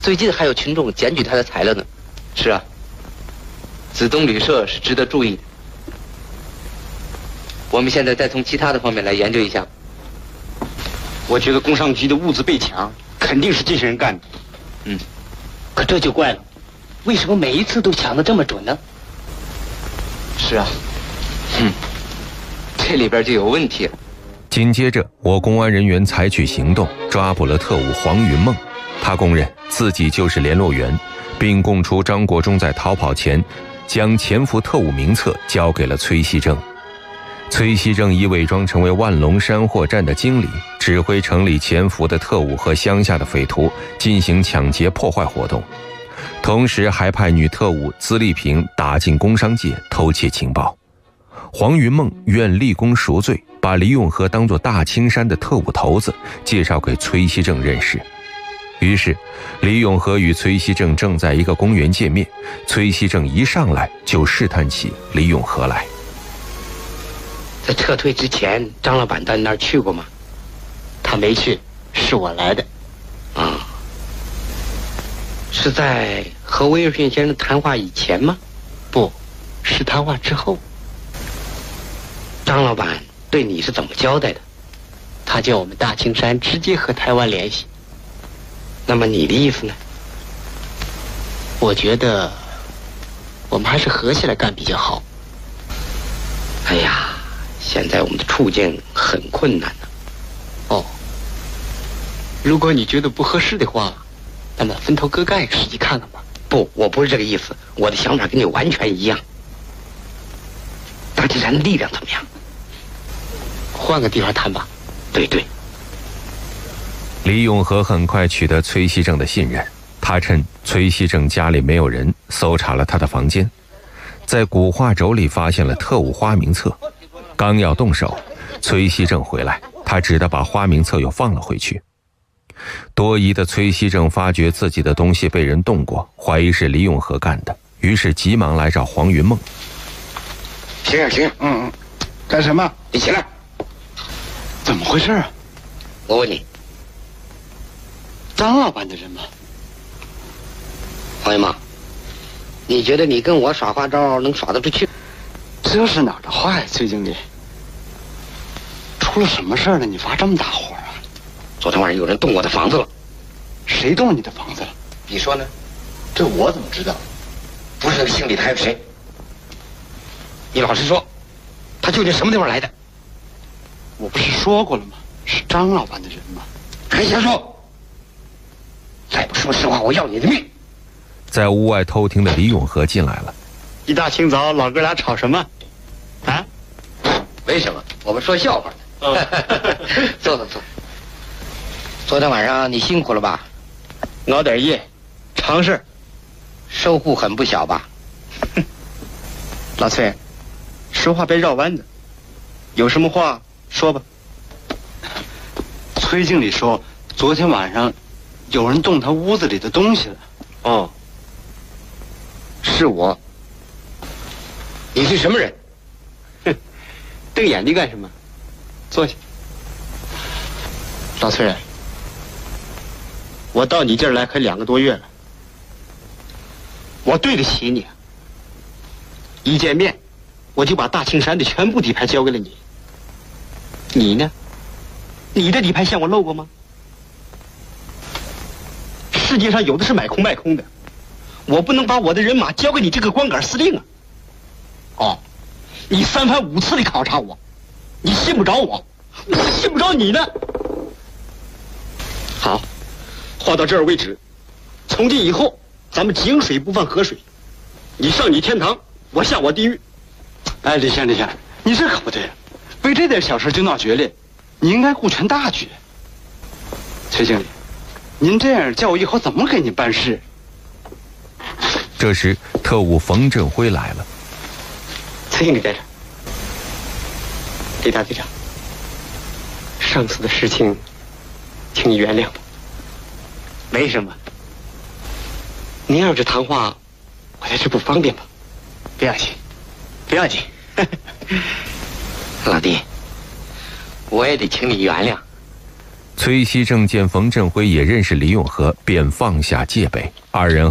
最近还有群众检举他的材料呢。是啊，子东旅社是值得注意的。我们现在再从其他的方面来研究一下。 我觉得工商局的物资被抢，肯定是这些人干的。 可这就怪了，为什么每一次都抢得这么准呢？ 是啊，这里边就有问题了。 紧接着，我公安人员采取行动，抓捕了特务黄云梦。他供认自己就是联络员，并供出张国忠在逃跑前将潜伏特务名册交给了崔锡正。崔锡正已伪装成为万隆山货站的经理，指挥城里潜伏的特务和乡下的匪徒进行抢劫破坏活动，同时还派女特务资丽萍打进工商界偷窃情报。黄云梦愿立功赎罪，把李永和当作大青山的特务头子介绍给崔锡正认识。于是李永和与崔锡正正在一个公园见面，崔锡正一上来就试探起李永和来。 在撤退之前，张老板到你那儿去过吗？他没去，是我来的。是在和威尔逊先生谈话以前吗？不，是谈话之后。张老板对你是怎么交代的？他叫我们大青山直接和台湾联系。那么你的意思呢？我觉得我们还是合起来干比较好。哎呀，现在我们的处境很困难呢。哦，如果你觉得不合适的话，那么分头割盖，实际看看吧。不，我不是这个意思，我的想法跟你完全一样。大青山的力量怎么样？换个地方谈吧。对对。 李永和很快取得崔锡正的信任，他趁崔锡正家里没有人，搜查了他的房间，在古画轴里发现了特务花名册。刚要动手，崔锡正回来，他只得把花名册又放了回去。多疑的崔锡正发觉自己的东西被人动过，怀疑是李永和干的，于是急忙来找黄云梦。 行，干什么？ 你起来。 怎么回事啊？ 我问你， 张老板的人吗？ 黄云梦，你觉得你跟我耍花招能耍得出去？ 这是哪儿的话呀，崔经理？出了什么事儿了？你发这么大火啊？ 昨天晚上有人动我的房子了。 谁动你的房子了？ 你说呢？这我怎么知道？不是那个姓李的还有谁？你老实说，他究竟什么地方来的？ 我不是说过了吗？是张老板的人吗？ 还瞎说！再不说实话，我要你的命！ 在屋外偷听的李永和进来了。 一大清早，老哥俩吵什么？啊？ 没什么，我们说笑话呢。坐。昨天晚上你辛苦了吧？ 熬点夜，常事。 收获很不小吧？ 老崔，说话别绕弯子，有什么话说吧。崔经理说，昨天晚上有人动他屋子里的东西了。 哦，是我。你是什么人？ 哼，瞪眼睛干什么？坐下。老崔，我到你这儿来可2个多月了，我对得起你。一见面，我就把大青山的全部底牌交给了你。你呢？你的底牌向我露过吗？世界上有的是买空卖空的，我不能把我的人马交给你这个光杆司令啊！哦，你3番5次的考察我，你信不着我，我信不着你呢。好，话到这儿为止，从今以后咱们井水不犯河水，你上你天堂，我下我地狱。哎，李先生，你这可不对，为这点小事就闹决裂，你应该顾全大局。崔经理，您这样叫我以后怎么给您办事？ 这时，特务冯振辉来了。 崔经理在这儿。李大队长，上次的事情，请你原谅吧。没什么。您要是谈话，我在这不方便吧？不要紧，不要紧。老弟，我也得请你原谅。 崔锡正见冯振辉也认识李永和，便放下戒备，二人